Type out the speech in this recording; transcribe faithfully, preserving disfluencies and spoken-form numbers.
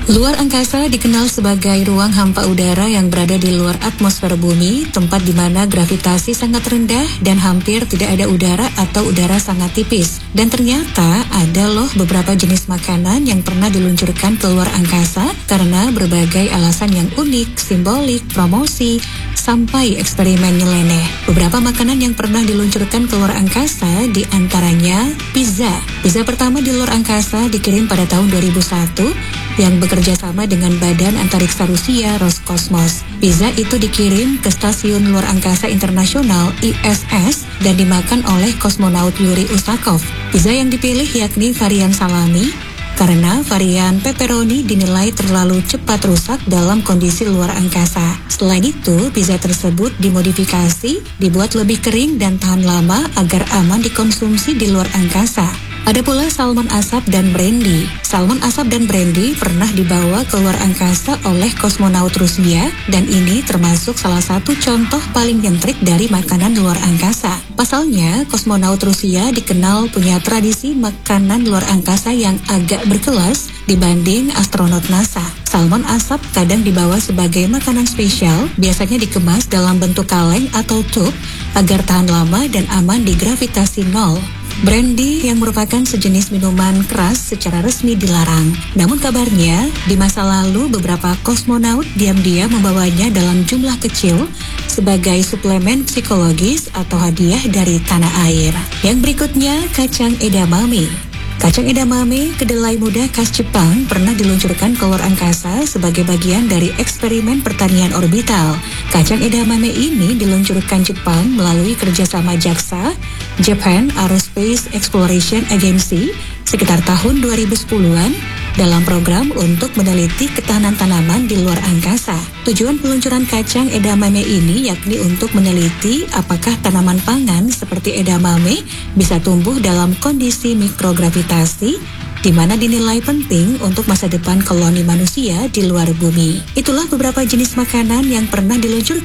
Luar angkasa dikenal sebagai ruang hampa udara yang berada di luar atmosfer bumi, tempat di mana gravitasi sangat rendah dan hampir tidak ada udara atau udara sangat tipis. Dan ternyata ada loh beberapa jenis makanan yang pernah diluncurkan ke luar angkasa karena berbagai alasan yang unik, simbolik, promosi, sampai eksperimen nyeleneh. Beberapa makanan yang pernah diluncurkan ke luar angkasa diantaranya pizza. Pizza pertama di luar angkasa dikirim pada tahun dua ribu satu yang bekerja sama dengan Badan Antariksa Rusia Roskosmos. Pizza itu dikirim ke Stasiun Luar Angkasa Internasional I S S dan dimakan oleh kosmonaut Yuri Usakov. Pizza yang dipilih yakni varian salami, karena varian pepperoni dinilai terlalu cepat rusak dalam kondisi luar angkasa. Selain itu, pizza tersebut dimodifikasi, dibuat lebih kering dan tahan lama agar aman dikonsumsi di luar angkasa. Ada pula salmon asap dan brandy. Salmon asap dan brandy pernah dibawa ke luar angkasa oleh kosmonaut Rusia dan ini termasuk salah satu contoh paling nyentrik dari makanan luar angkasa. Pasalnya, kosmonaut Rusia dikenal punya tradisi makanan luar angkasa yang agak berkelas dibanding astronot NASA. Salmon asap kadang dibawa sebagai makanan spesial, biasanya dikemas dalam bentuk kaleng atau tub agar tahan lama dan aman di gravitasi nol. Brandy yang merupakan sejenis minuman keras secara resmi dilarang. Namun kabarnya, di masa lalu beberapa kosmonaut diam-diam membawanya dalam jumlah kecil sebagai suplemen psikologis atau hadiah dari tanah air. Yang berikutnya, kacang edamame. Kacang edamame, kedelai muda khas Jepang, pernah diluncurkan ke luar angkasa sebagai bagian dari eksperimen pertanian orbital. Kacang edamame ini diluncurkan Jepang melalui kerjasama JAXA, Japan Aerospace Exploration Agency, sekitar tahun dua ribu sepuluhan dalam program untuk meneliti ketahanan tanaman di luar angkasa. Tujuan peluncuran kacang edamame ini yakni untuk meneliti apakah tanaman pangan seperti edamame bisa tumbuh dalam kondisi mikrogravitasi, di mana dinilai penting untuk masa depan koloni manusia di luar bumi. Itulah beberapa jenis makanan yang pernah diluncurkan